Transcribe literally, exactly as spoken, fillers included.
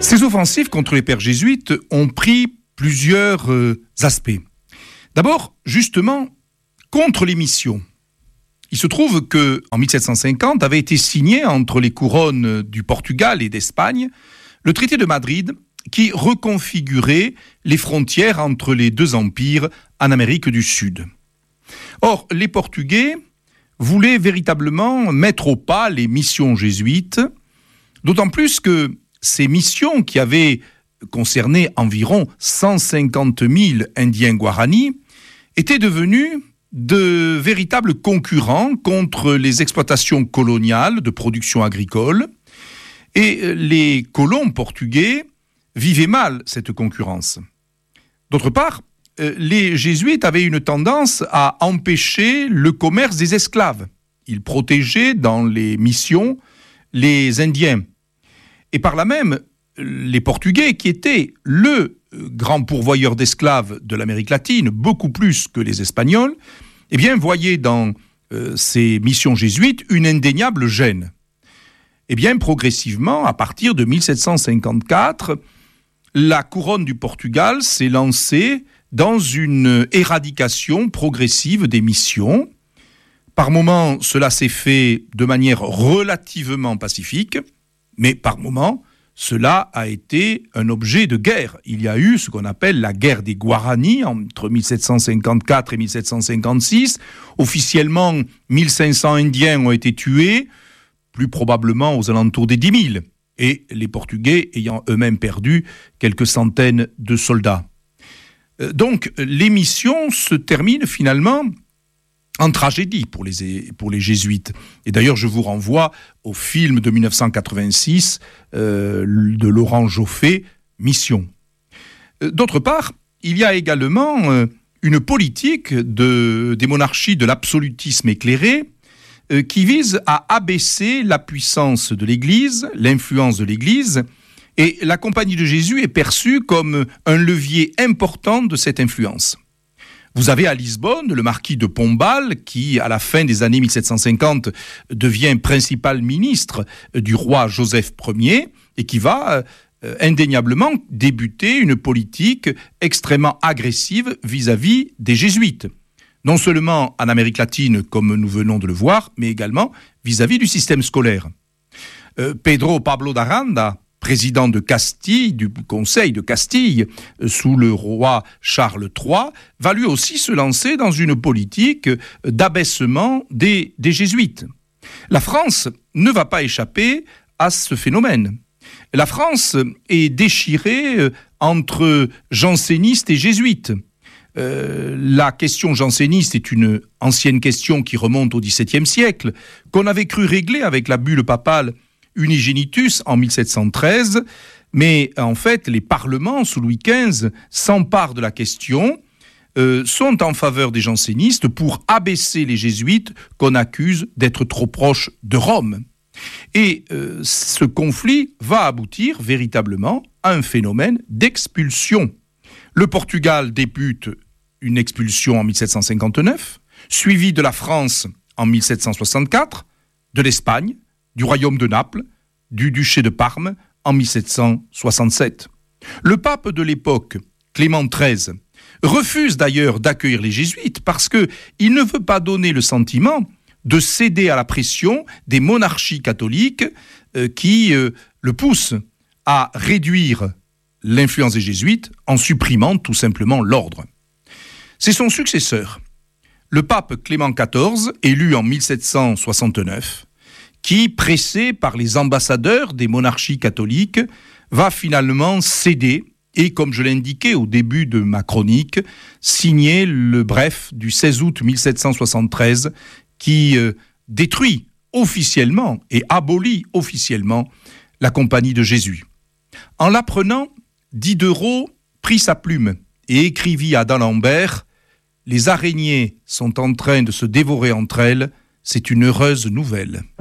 Ces offensives contre les pères jésuites ont pris plusieurs euh, aspects. D'abord, justement, contre les missions. Il se trouve qu'en mille sept cent cinquante avait été signé entre les couronnes du Portugal et d'Espagne le traité de Madrid qui reconfigurait les frontières entre les deux empires en Amérique du Sud. Or, les Portugais voulaient véritablement mettre au pas les missions jésuites, d'autant plus que ces missions qui avaient concerné environ cent cinquante mille Indiens Guarani étaient devenues de véritables concurrents contre les exploitations coloniales de production agricole, et les colons portugais vivaient mal cette concurrence. D'autre part, les jésuites avaient une tendance à empêcher le commerce des esclaves. Ils protégeaient dans les missions les Indiens. Et par là même, les Portugais, qui étaient le grand pourvoyeur d'esclaves de l'Amérique latine, beaucoup plus que les Espagnols, eh bien, voyaient dans euh, ces missions jésuites une indéniable gêne. Eh bien, progressivement, à partir de mille sept cent cinquante-quatre, la couronne du Portugal s'est lancée dans une éradication progressive des missions. Par moments, cela s'est fait de manière relativement pacifique, mais par moments, cela a été un objet de guerre. Il y a eu ce qu'on appelle la guerre des Guarani entre mille sept cent cinquante-quatre et mille sept cent cinquante-six. Officiellement, mille cinq cents Indiens ont été tués, plus probablement aux alentours des dix mille, et les Portugais ayant eux-mêmes perdu quelques centaines de soldats. Donc, les missions se terminent finalement en tragédie pour les, pour les jésuites. Et d'ailleurs, je vous renvoie au film de mille neuf cent quatre-vingt-six euh, de Laurent Joffé, Mission. D'autre part, il y a également euh, une politique de, des monarchies de l'absolutisme éclairé euh, qui vise à abaisser la puissance de l'Église, l'influence de l'Église, et la Compagnie de Jésus est perçue comme un levier important de cette influence. Vous avez à Lisbonne le marquis de Pombal qui, à la fin des années mille sept cent cinquante, devient principal ministre du roi Joseph Ier et qui va euh, indéniablement débuter une politique extrêmement agressive vis-à-vis des jésuites. Non seulement en Amérique latine, comme nous venons de le voir, mais également vis-à-vis du système scolaire. Euh, Pedro Pablo d'Aranda, président de Castille, du Conseil de Castille, sous le roi Charles trois, va lui aussi se lancer dans une politique d'abaissement des, des jésuites. La France ne va pas échapper à ce phénomène. La France est déchirée entre jansénistes et jésuites. Euh, la question janséniste est une ancienne question qui remonte au dix-septième siècle, qu'on avait cru régler avec la bulle papale Unigenitus en mille sept cent treize, mais en fait, les parlements sous Louis quinze s'emparent de la question, euh, sont en faveur des jansénistes pour abaisser les jésuites qu'on accuse d'être trop proches de Rome. Et euh, ce conflit va aboutir véritablement à un phénomène d'expulsion. Le Portugal débute une expulsion en mille sept cent cinquante-neuf, suivie de la France en mille sept cent soixante-quatre, de l'Espagne, du royaume de Naples, du duché de Parme en mille sept cent soixante-sept. Le pape de l'époque, Clément treize, refuse d'ailleurs d'accueillir les jésuites parce qu'il ne veut pas donner le sentiment de céder à la pression des monarchies catholiques euh, qui euh, le poussent à réduire l'influence des jésuites en supprimant tout simplement l'ordre. C'est son successeur, le pape Clément quatorze, élu en mille sept cent soixante-neuf, qui, pressé par les ambassadeurs des monarchies catholiques, va finalement céder et, comme je l'indiquais au début de ma chronique, signer le bref du seize août mille sept cent soixante-treize qui euh, détruit officiellement et abolit officiellement la Compagnie de Jésus. En l'apprenant, Diderot prit sa plume et écrivit à d'Alembert « Les araignées sont en train de se dévorer entre elles, c'est une heureuse nouvelle ».